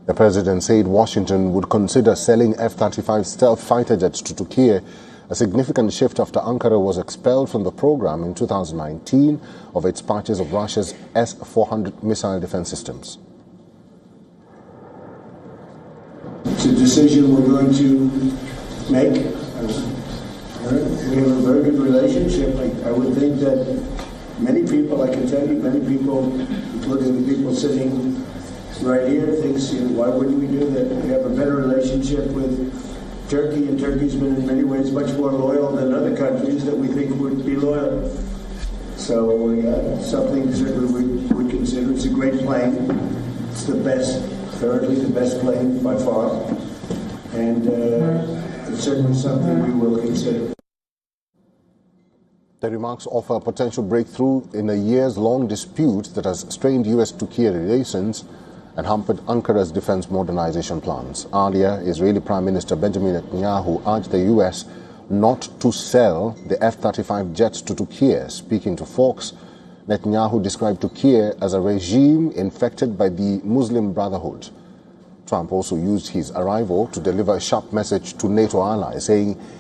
The president said Washington would consider selling F-35 stealth fighter jets to Turkey, a significant shift after Ankara was expelled from the program in 2019 of its purchase of Russia's S-400 missile defense systems. It's a decision we're going to make. We have a very good relationship. I would think that many people, I can tell you, many people, including the people sitting right here, thinks, why wouldn't we do that? We have a better relationship with Turkey, and Turkey's been in many ways much more loyal than other countries that we think would be loyal. So something certainly we would consider. It's a great plane. It's the best, currently the best plane by far. And it's certainly something we will consider. The remarks offer a potential breakthrough in a years-long dispute that has strained U.S.-Turkey relations and hampered Ankara's defense modernization plans. Earlier, Israeli Prime Minister Benjamin Netanyahu urged the U.S. not to sell the F-35 jets to Turkey. Speaking to Fox, Netanyahu described Turkey as a regime infected by the Muslim Brotherhood. Trump also used his arrival to deliver a sharp message to NATO allies, saying